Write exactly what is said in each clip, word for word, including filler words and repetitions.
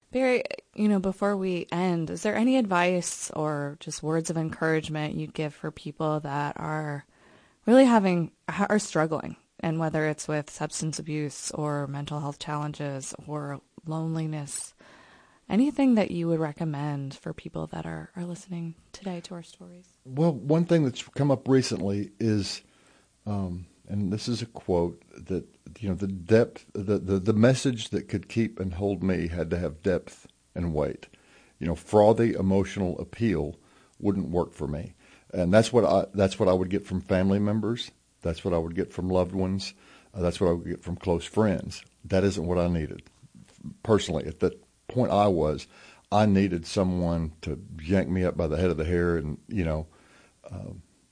Barry, you know, before we end, is there any advice or just words of encouragement you'd give for people that are really having, are struggling, and whether it's with substance abuse or mental health challenges or loneliness, anything that you would recommend for people that are, are listening today to our stories? Well, one thing that's come up recently is, um, and this is a quote, that, you know, the depth, the, the, the message that could keep and hold me had to have depth and weight. You know, frothy emotional appeal wouldn't work for me. And that's what I, that's what I would get from family members. That's what I would get from loved ones. Uh, that's what I would get from close friends. That isn't what I needed. Personally, at that point I was, I needed someone to yank me up by the head of the hair and, you know, uh,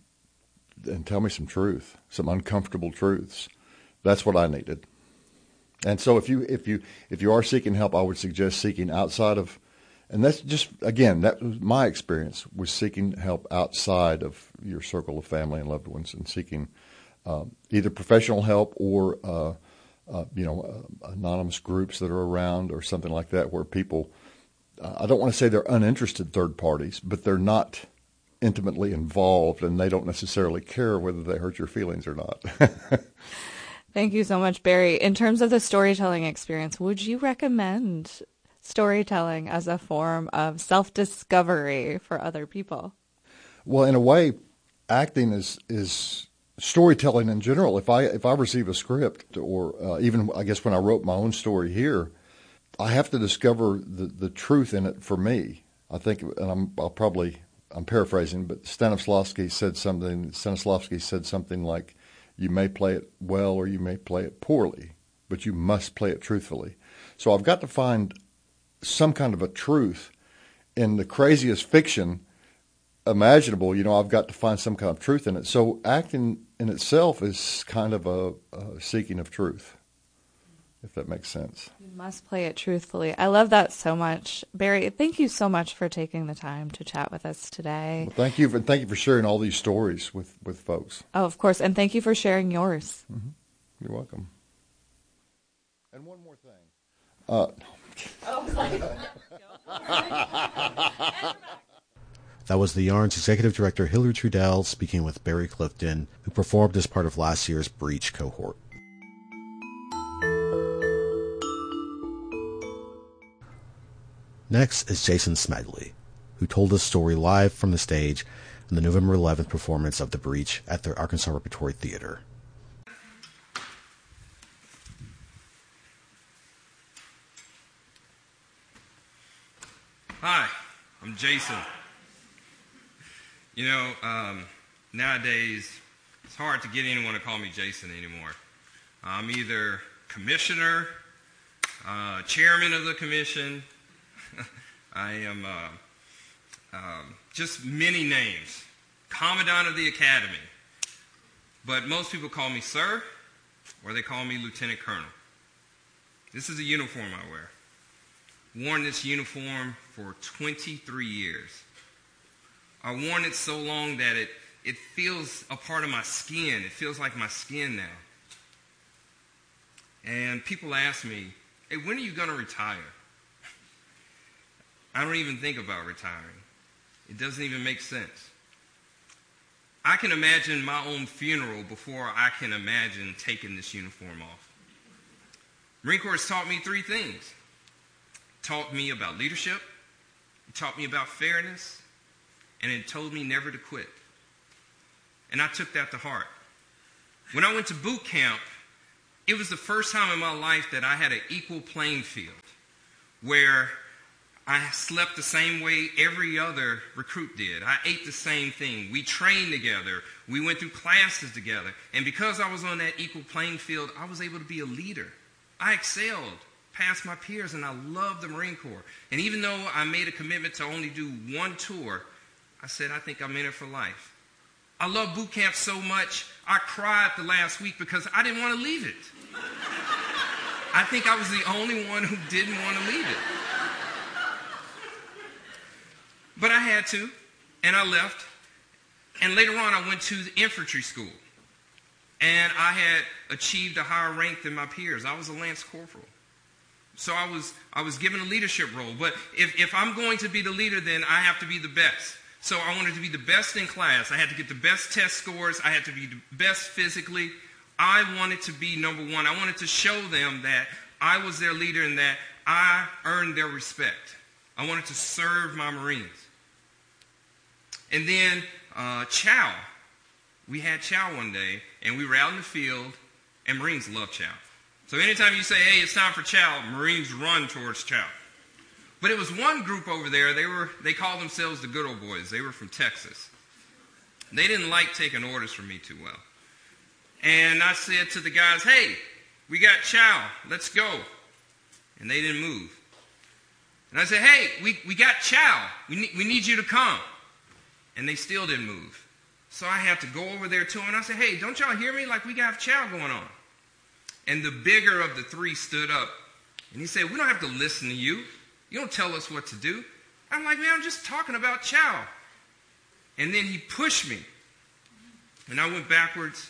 and tell me some truth, some uncomfortable truths. That's what I needed. And so if you if you if you are seeking help, I would suggest seeking outside of, and that's just, again, that was my experience, was seeking help outside of your circle of family and loved ones, and seeking uh, either professional help or uh, uh, you know uh, anonymous groups that are around or something like that, where people, uh, I don't want to say they're uninterested third parties, but they're not intimately involved, and they don't necessarily care whether they hurt your feelings or not. Thank you so much, Barry. In terms of the storytelling experience, would you recommend storytelling as a form of self-discovery for other people? Well, in a way, acting is is storytelling in general. If I if I receive a script, or uh, even I guess when I wrote my own story here, I have to discover the, the truth in it for me. I think, and I'm I'll probably I'm paraphrasing, but Stanislavski said something. Stanislavski said something like, "You may play it well or you may play it poorly, but you must play it truthfully." So I've got to find some kind of a truth in the craziest fiction imaginable. You know, I've got to find some kind of truth in it. So acting in itself is kind of a, a seeking of truth, if that makes sense. You must play it truthfully. I love that so much. Barry, thank you so much for taking the time to chat with us today. Well, thank you for thank you for sharing all these stories with, with folks. Oh, of course. And thank you for sharing yours. Mm-hmm. You're welcome. And one more thing. Uh, That was the Yarn's executive director, Hillary Trudell, speaking with Barry Clifton, who performed as part of last year's Breach cohort. Next is Jason Smedley, who told his story live from the stage in the November eleventh performance of The Breach at the Arkansas Repertory Theater. Hi, I'm Jason. You know, um, nowadays, it's hard to get anyone to call me Jason anymore. I'm either commissioner, uh, chairman of the commission. I am uh, um, just many names. Commandant of the academy. But most people call me sir, or they call me lieutenant colonel. This is a uniform I wear. Worn this uniform for twenty-three years. I've worn it so long that it, it feels a part of my skin. It feels like my skin now. And people ask me, hey, when are you going to retire? I don't even think about retiring. It doesn't even make sense. I can imagine my own funeral before I can imagine taking this uniform off. Marine Corps has taught me three things. It taught me about leadership, it taught me about fairness, and it told me never to quit. And I took that to heart. When I went to boot camp, it was the first time in my life that I had an equal playing field, where I slept the same way every other recruit did. I ate the same thing. We trained together. We went through classes together. And because I was on that equal playing field, I was able to be a leader. I excelled past my peers, and I loved the Marine Corps. And even though I made a commitment to only do one tour, I said, I think I'm in it for life. I love boot camp so much, I cried the last week because I didn't want to leave it. I think I was the only one who didn't want to leave it. But I had to, and I left. And later on, I went to the infantry school. And I had achieved a higher rank than my peers. I was a Lance Corporal. So I was I was given a leadership role. But if, if I'm going to be the leader, then I have to be the best. So I wanted to be the best in class. I had to get the best test scores. I had to be the best physically. I wanted to be number one. I wanted to show them that I was their leader and that I earned their respect. I wanted to serve my Marines. And then uh, chow. We had chow one day, and we were out in the field, and Marines love chow. So anytime you say, hey, it's time for chow, Marines run towards chow. But it was one group over there, they were they called themselves the good old boys. They were from Texas. They didn't like taking orders from me too well. And I said to the guys, hey, we got chow, let's go. And they didn't move. And I said, hey, we, we got chow, we need, we need you to come. And they still didn't move. So I had to go over there to them, and I said, hey, don't y'all hear me? Like, we got chow going on. And the bigger of the three stood up, and he said, we don't have to listen to you. You don't tell us what to do. I'm like, man, I'm just talking about chow. And then he pushed me. And I went backwards.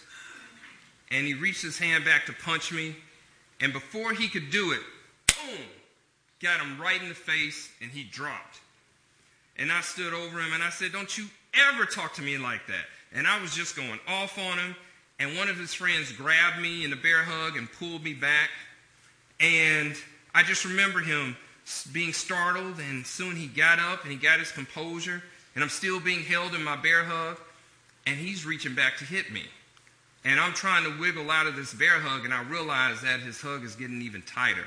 And he reached his hand back to punch me. And before he could do it, boom, got him right in the face. And he dropped. And I stood over him and I said, don't you ever talk to me like that. And I was just going off on him. And one of his friends grabbed me in a bear hug and pulled me back. And I just remember him being startled, and soon he got up and he got his composure, and I'm still being held in my bear hug, and he's reaching back to hit me. And I'm trying to wiggle out of this bear hug, and I realize that his hug is getting even tighter.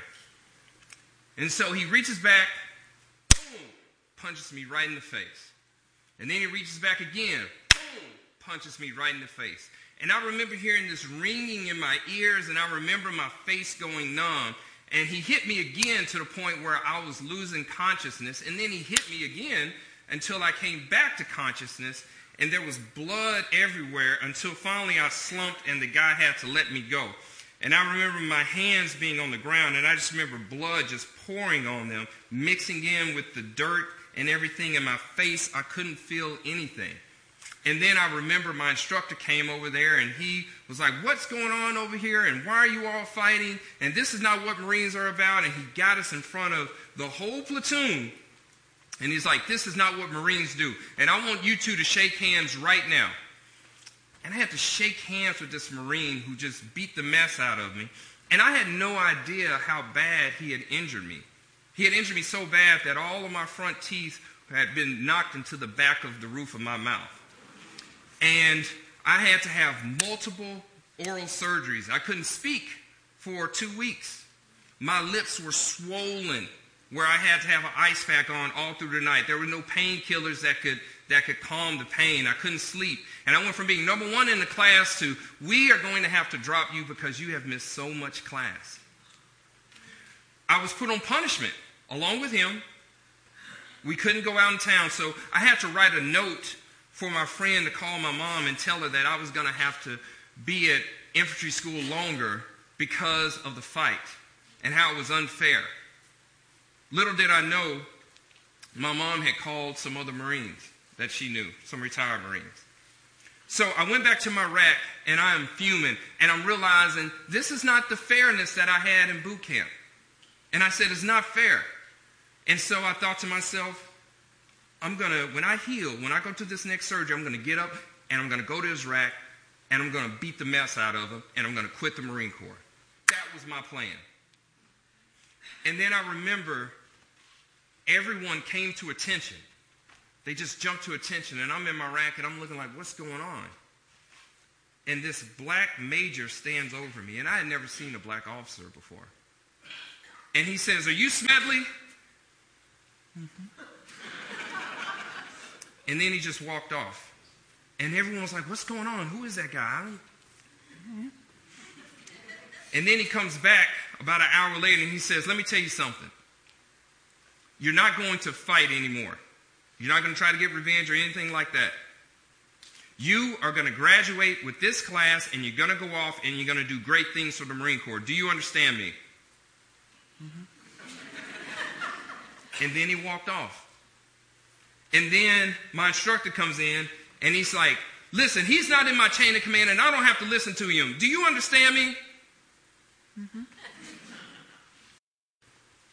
And so he reaches back, boom, punches me right in the face. And then he reaches back again, boom, punches me right in the face. And I remember hearing this ringing in my ears, and I remember my face going numb. And he hit me again to the point where I was losing consciousness. And then he hit me again until I came back to consciousness. And there was blood everywhere until finally I slumped and the guy had to let me go. And I remember my hands being on the ground. And I just remember blood just pouring on them, mixing in with the dirt and everything in my face. I couldn't feel anything. And then I remember my instructor came over there and he was like, what's going on over here? And why are you all fighting? And this is not what Marines are about. And he got us in front of the whole platoon. And he's like, this is not what Marines do. And I want you two to shake hands right now. And I had to shake hands with this Marine who just beat the mess out of me. And I had no idea how bad he had injured me. He had injured me so bad that all of my front teeth had been knocked into the back of the roof of my mouth. And I had to have multiple oral surgeries. I couldn't speak for two weeks. My lips were swollen where I had to have an ice pack on all through the night. There were no painkillers that could that could calm the pain. I couldn't sleep. And I went from being number one in the class to, we are going to have to drop you because you have missed so much class. I was put on punishment along with him. We couldn't go out in town, so I had to write a note for my friend to call my mom and tell her that I was going to have to be at infantry school longer because of the fight and how it was unfair. Little did I know, my mom had called some other Marines that she knew, some retired Marines. So I went back to my rack, and I am fuming, and I'm realizing this is not the fairness that I had in boot camp. And I said, it's not fair. And so I thought to myself, I'm going to, when I heal, when I go to this next surgery, I'm going to get up and I'm going to go to his rack and I'm going to beat the mess out of him and I'm going to quit the Marine Corps. That was my plan. And then I remember everyone came to attention. They just jumped to attention, and I'm in my rack and I'm looking like, what's going on? And this black major stands over me, and I had never seen a black officer before. And he says, are you Smedley? Mm-hmm. And then he just walked off. And everyone was like, what's going on? Who is that guy? Mm-hmm. And then he comes back about an hour later and he says, let me tell you something. You're not going to fight anymore. You're not going to try to get revenge or anything like that. You are going to graduate with this class and you're going to go off and you're going to do great things for the Marine Corps. Do you understand me? Mm-hmm. And then he walked off. And then my instructor comes in and he's like, listen, he's not in my chain of command and I don't have to listen to him. Do you understand me? Mm-hmm.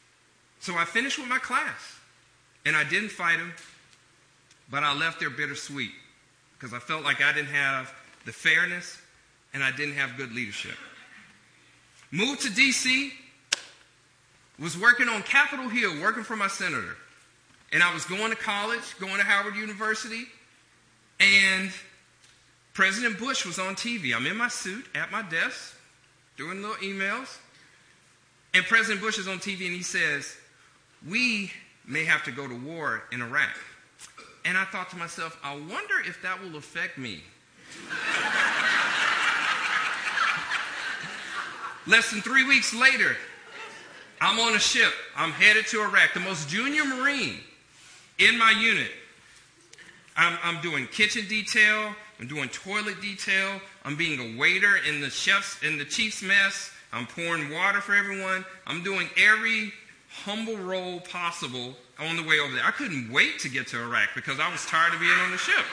So I finished with my class, and I didn't fight them, but I left there bittersweet because I felt like I didn't have the fairness and I didn't have good leadership. Moved to D C, was working on Capitol Hill, working for my senator. And I was going to college, going to Howard University, and President Bush was on T V. I'm in my suit at my desk, doing little emails, and President Bush is on T V and he says, "We may have to go to war in Iraq." And I thought to myself, I wonder if that will affect me. Less than three weeks later, I'm on a ship. I'm headed to Iraq, the most junior Marine in my unit. I'm, I'm doing kitchen detail. I'm doing toilet detail. I'm being a waiter in the chef's, in the chief's mess. I'm pouring water for everyone. I'm doing every humble role possible on the way over there. I couldn't wait to get to Iraq because I was tired of being on the ship.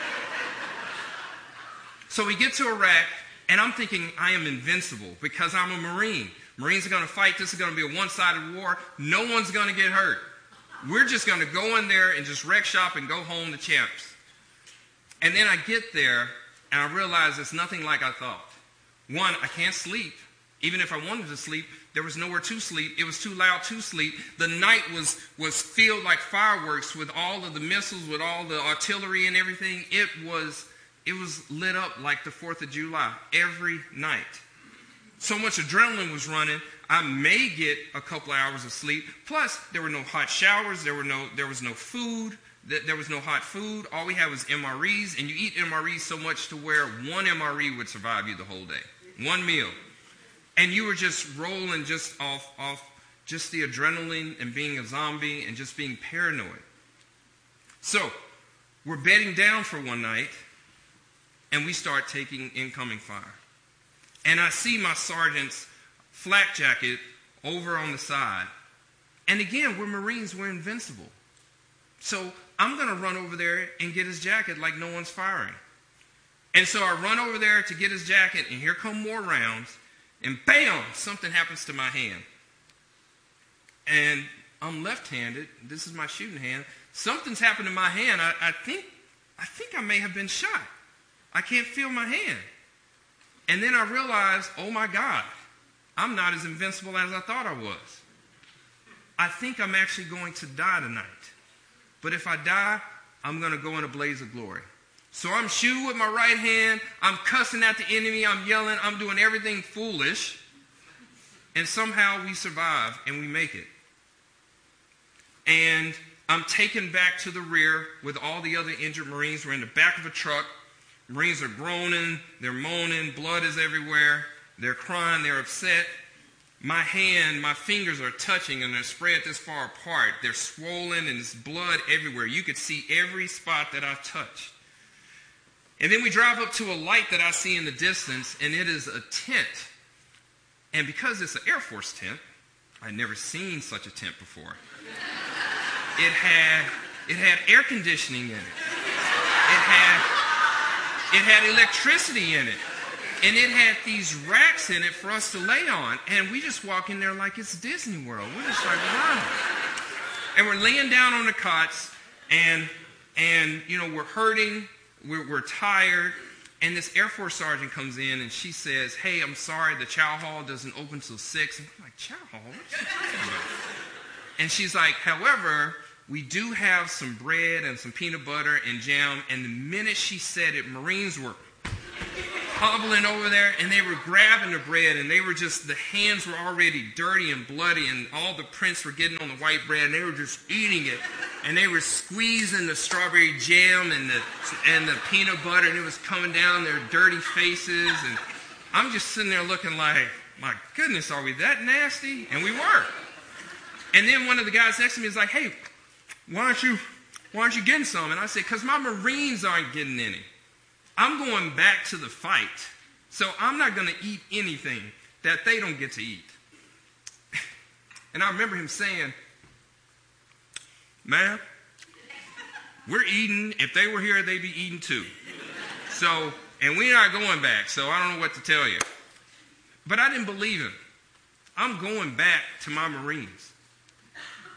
So we get to Iraq, and I'm thinking I am invincible because I'm a Marine. Marines are going to fight. This is going to be a one-sided war. No one's going to get hurt. We're just going to go in there and just wreck shop and go home to champs. And then I get there, and I realize it's nothing like I thought. One, I can't sleep. Even if I wanted to sleep, there was nowhere to sleep. It was too loud to sleep. The night was, was filled like fireworks with all of the missiles, with all the artillery and everything. It was, it was lit up like the fourth of July every night. So much adrenaline was running, I may get a couple of hours of sleep. Plus, there were no hot showers. There were no, there was no food. There was no hot food. All we had was M R Es, and you eat M R Es so much to where one M R E would survive you the whole day. One meal. And you were just rolling just off, off just the adrenaline and being a zombie and just being paranoid. So, we're bedding down for one night, and we start taking incoming fire. And I see my sergeant's flak jacket over on the side. And again, we're Marines, we're invincible. So I'm going to run over there and get his jacket like no one's firing. And so I run over there to get his jacket, and here come more rounds, and bam, something happens to my hand. And I'm left-handed. This is my shooting hand. Something's happened to my hand. I, I think I think I may have been shot. I can't feel my hand. And then I realized, oh my God, I'm not as invincible as I thought I was. I think I'm actually going to die tonight. But if I die, I'm going to go in a blaze of glory. So I'm shooting with my right hand. I'm cussing at the enemy. I'm yelling. I'm doing everything foolish. And somehow we survive and we make it. And I'm taken back to the rear with all the other injured Marines. We're in the back of a truck. Marines are groaning. They're moaning. Blood is everywhere. They're crying. They're upset. My hand, my fingers are touching and they're spread this far apart. They're swollen and there's blood everywhere. You could see every spot that I've touched. And then we drive up to a light that I see in the distance, and it is a tent. And because it's an Air Force tent, I'd never seen such a tent before. It had, it had air conditioning in it. It had, it had electricity in it. And it had these racks in it for us to lay on. And we just walk in there like it's Disney World. We're just like, wow. And we're laying down on the cots, and, and you know, we're hurting. We're, we're tired, and this Air Force sergeant comes in, and she says, hey, I'm sorry, the chow hall doesn't open till six. And I'm like, chow hall? What are you talking about? And she's like, however, we do have some bread and some peanut butter and jam. And the minute she said it, Marines were hobbling over there, and they were grabbing the bread, and they were just, the hands were already dirty and bloody, and all the prints were getting on the white bread, and they were just eating it, and they were squeezing the strawberry jam and the and the peanut butter, and it was coming down their dirty faces, and I'm just sitting there looking like, my goodness, are we that nasty? And we were. And then one of the guys next to me is like, hey, why aren't you, why aren't you getting some? And I said, because my Marines aren't getting any. I'm going back to the fight, so I'm not going to eat anything that they don't get to eat. And I remember him saying, man, we're eating. If they were here, they'd be eating too. So, and we're not going back, so I don't know what to tell you. But I didn't believe him. I'm going back to my Marines.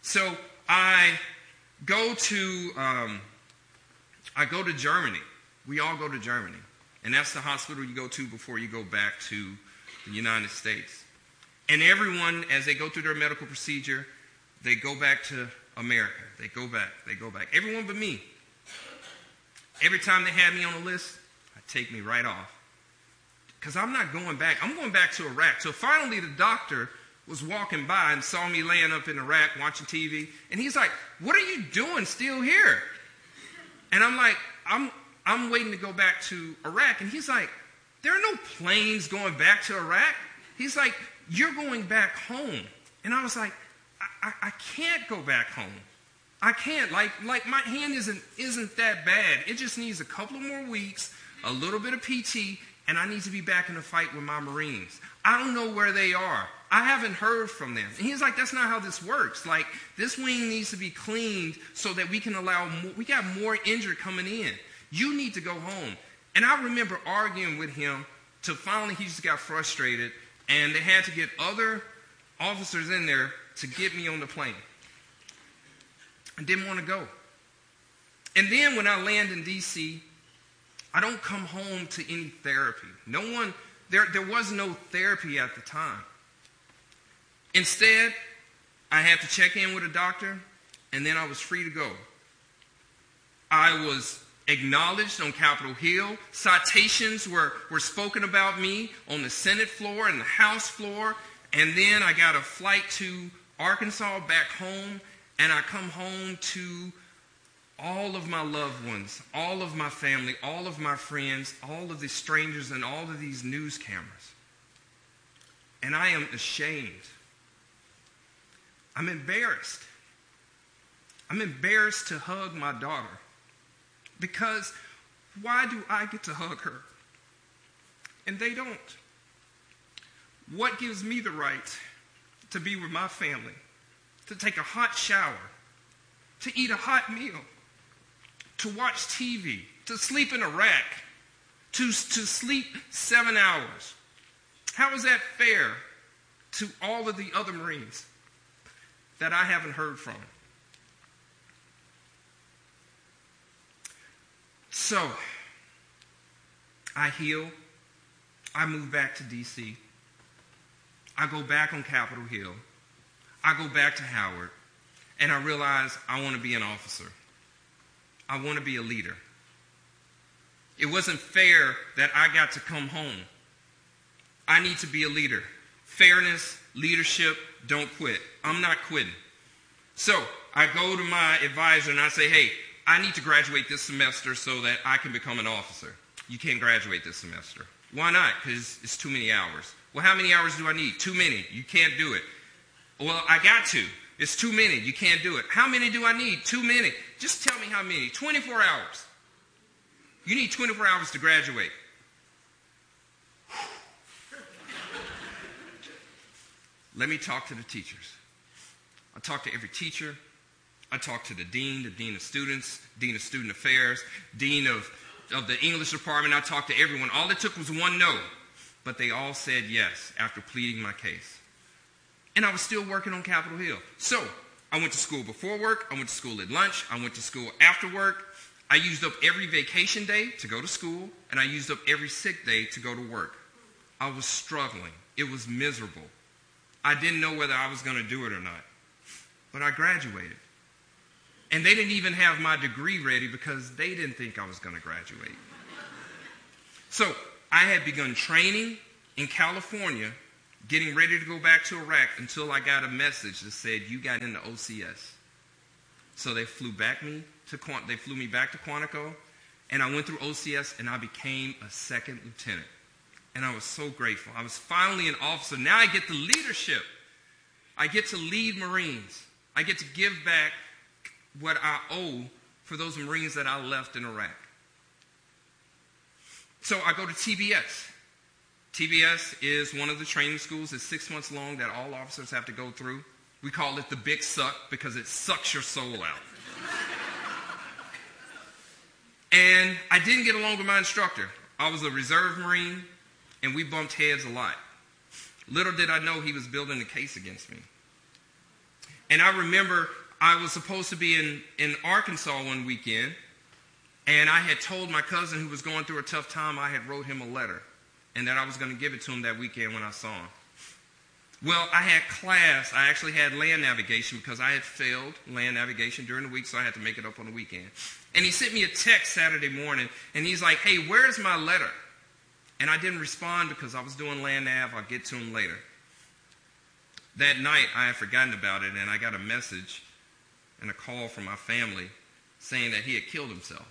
So I go to um, I go to Germany. We all go to Germany. And that's the hospital you go to before you go back to the United States. And everyone, as they go through their medical procedure, they go back to America. They go back. They go back. Everyone but me. Every time they had me on the list, I take me right off. Because I'm not going back. I'm going back to Iraq. So finally the doctor was walking by and saw me laying up in Iraq watching T V. And he's like, what are you doing still here? And I'm like, I'm I'm waiting to go back to Iraq. And he's like, there are no planes going back to Iraq. He's like, you're going back home. And I was like, I, I, I can't go back home. I can't. Like, like my hand isn't isn't that bad. It just needs a couple of more weeks, a little bit of P T, and I need to be back in the fight with my Marines. I don't know where they are. I haven't heard from them. And he's like, that's not how this works. Like, this wing needs to be cleaned so that we can allow more, we got more injured coming in. You need to go home. And I remember arguing with him till finally he just got frustrated, and they had to get other officers in there to get me on the plane. I didn't want to go. And then when I land in D C, I don't come home to any therapy. No one, there, there was no therapy at the time. Instead, I had to check in with a doctor, and then I was free to go. I was acknowledged on Capitol Hill. Citations were, were spoken about me on the Senate floor and the House floor. And then I got a flight to Arkansas back home, and I come home to all of my loved ones, all of my family, all of my friends, all of the strangers, and all of these news cameras. And I am ashamed. I'm embarrassed. I'm embarrassed to hug my daughter. Because why do I get to hug her and they don't? What gives me the right to be with my family, to take a hot shower, to eat a hot meal, to watch T V, to sleep in a rack, to, to sleep seven hours? How is that fair to all of the other Marines that I haven't heard from? So, I heal. I move back to D C. I go back on Capitol Hill. I go back to Howard. And I realize I want to be an officer. I want to be a leader. It wasn't fair that I got to come home. I need to be a leader. Fairness, leadership, don't quit. I'm not quitting. So I go to my advisor and I say, hey, I need to graduate this semester so that I can become an officer. You can't graduate this semester. Why not? Because it's too many hours. Well, how many hours do I need? Too many. You can't do it. Well, I got to. It's too many. You can't do it. How many do I need? Too many. Just tell me how many. twenty-four hours. You need twenty-four hours to graduate. Let me talk to the teachers. I talk to every teacher. I talk to the dean, the dean of students, dean of student affairs, dean of, of the English department. I talked to everyone. All it took was one no, but they all said yes after pleading my case. And I was still working on Capitol Hill. So I went to school before work. I went to school at lunch. I went to school after work. I used up every vacation day to go to school, and I used up every sick day to go to work. I was struggling. It was miserable. I didn't know whether I was going to do it or not, but I graduated. And they didn't even have my degree ready because they didn't think I was going to graduate. So I had begun training in California, getting ready to go back to Iraq until I got a message that said, you got into O C S. So they flew back me to they flew me back to Quantico, and I went through O C S, and I became a second lieutenant. And I was so grateful. I was finally an officer. Now I get the leadership. I get to lead Marines. I get to give back what I owe for those Marines that I left in Iraq. So I go to T B S. T B S is one of the training schools. It's six months long that all officers have to go through. We call it the big suck because it sucks your soul out. And I didn't get along with my instructor. I was a reserve Marine, and we bumped heads a lot. Little did I know he was building a case against me. And I remember I was supposed to be in, in Arkansas one weekend, and I had told my cousin who was going through a tough time, I had wrote him a letter, and that I was going to give it to him that weekend when I saw him. Well, I had class. I actually had land navigation because I had failed land navigation during the week, so I had to make it up on the weekend. And he sent me a text Saturday morning, and he's like, hey, where's my letter? And I didn't respond because I was doing land nav. I'll get to him later. That night, I had forgotten about it, and I got a message and a call from my family saying that he had killed himself.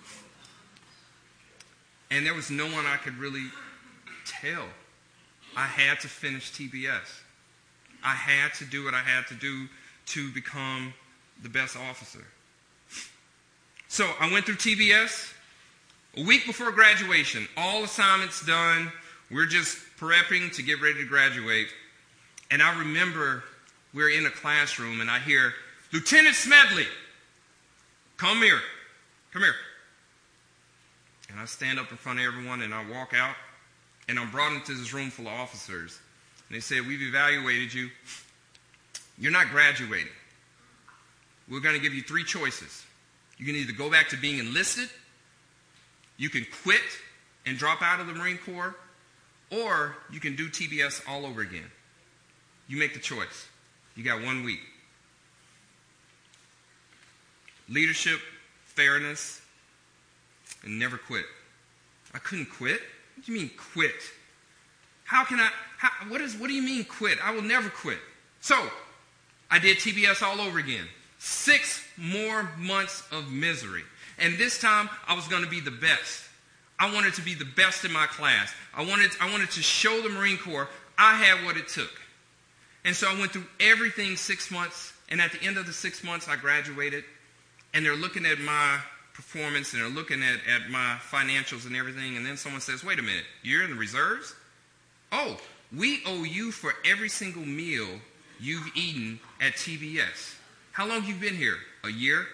And there was no one I could really tell. I had to finish T B S. I had to do what I had to do to become the best officer. So I went through T B S. A week before graduation, all assignments done. We're just prepping to get ready to graduate. And I remember we're in a classroom and I hear, Lieutenant Smedley, come here, come here. And I stand up in front of everyone and I walk out and I'm brought into this room full of officers. And they said, we've evaluated you. You're not graduating. We're going to give you three choices. You can either go back to being enlisted, you can quit and drop out of the Marine Corps, or you can do T B S all over again. You make the choice. You got one week. Leadership, fairness, and never quit. I couldn't quit. What do you mean quit? How can I, how, what is, what do you mean quit? I will never quit. So, I did T B S all over again. Six more months of misery. And this time, I was going to be the best. I wanted to be the best in my class. I wanted, I wanted to show the Marine Corps I had what it took. And so I went through everything six months, and at the end of the six months, I graduated, and they're looking at my performance, and they're looking at, at my financials and everything, and then someone says, wait a minute, you're in the reserves? Oh, we owe you for every single meal you've eaten at T B S. How long have you been here? A year?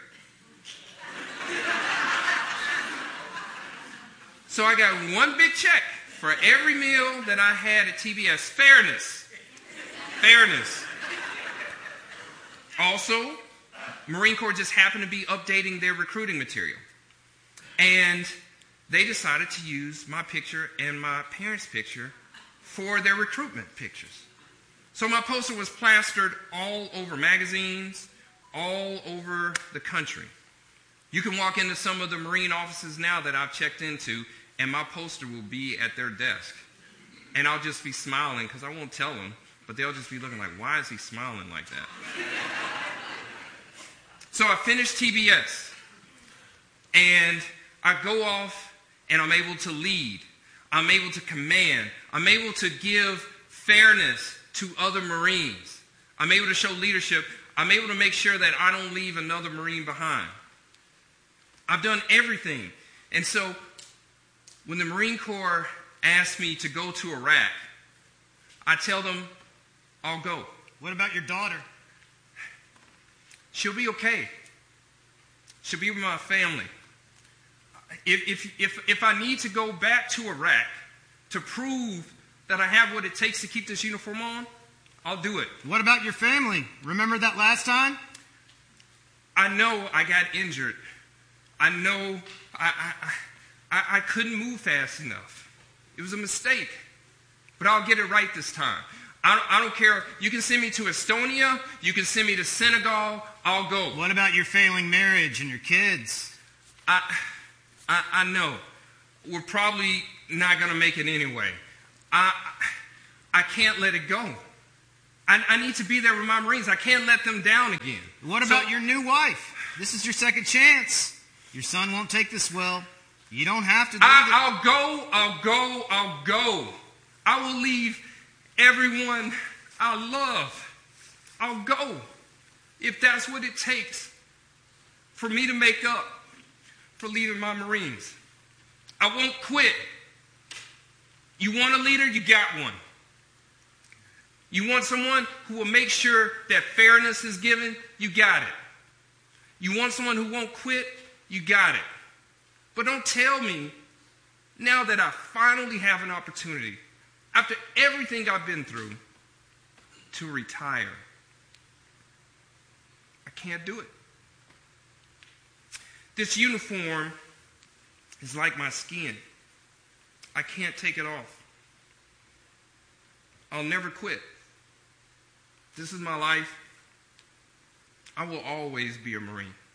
So I got one big check for every meal that I had at T B S. Fairness. Fairness. Also, Marine Corps just happened to be updating their recruiting material. And they decided to use my picture and my parents' picture for their recruitment pictures. So my poster was plastered all over magazines, all over the country. You can walk into some of the Marine offices now that I've checked into, and my poster will be at their desk. And I'll just be smiling, because I won't tell them, but they'll just be looking like, why is he smiling like that? So I finished T B S, and I go off, and I'm able to lead. I'm able to command. I'm able to give fairness to other Marines. I'm able to show leadership. I'm able to make sure that I don't leave another Marine behind. I've done everything. And so when the Marine Corps asks me to go to Iraq, I tell them, I'll go. What about your daughter? She'll be okay. She'll be with my family. If, if, if, if I need to go back to Iraq to prove that I have what it takes to keep this uniform on, I'll do it. What about your family? Remember that last time? I know I got injured. I know I, I, I, I couldn't move fast enough. It was a mistake. But I'll get it right this time. I don't, I don't care. You can send me to Estonia. You can send me to Senegal. I'll go. What about your failing marriage and your kids? I, I, I know. We're probably not going to make it anyway. I, I can't let it go. I, I need to be there with my Marines. I can't let them down again. What about so, your new wife? This is your second chance. Your son won't take this well. You don't have to do I, it. I'll go, I'll go, I'll go. I will leave everyone I love. I'll go. If that's what it takes for me to make up for leaving my Marines. I won't quit. You want a leader? You got one. You want someone who will make sure that fairness is given? You got it. You want someone who won't quit? You got it. But don't tell me, now that I finally have an opportunity, after everything I've been through, to retire. can't do it. This uniform is like my skin. I can't take it off. I'll never quit. This is my life. I will always be a Marine.